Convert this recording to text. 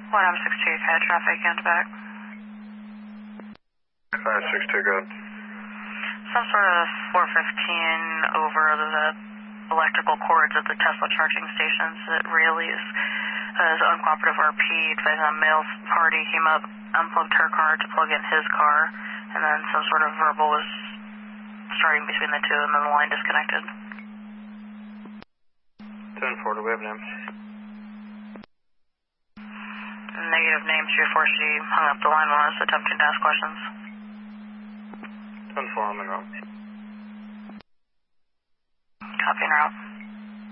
1M62, CAD traffic and back. 962, good. Some sort of 415 over the electrical cords at the Tesla charging stations. It really is uncooperative RP. Advising a male party came up, unplugged her car to plug in his car, and then some sort of verbal was starting between the two, and then the line disconnected. 10-4, do we have names? Negative name, 2-4, she hung up the line while I was attempting to ask questions. 10-4, I'm in route. Copy en route.